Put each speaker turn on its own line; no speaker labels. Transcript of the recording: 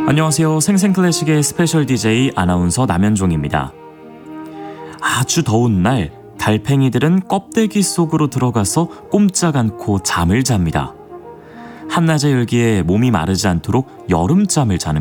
안녕하세요. 생생클래식의 스페셜 DJ 아나운서 남현종입니다. 아주 더운 날 달팽이들은 껍데기 속으로 들어가서 꼼짝 않고 잠을 잡니다. 한낮의 열기에 몸이 마르지 않도록 여름잠을 자는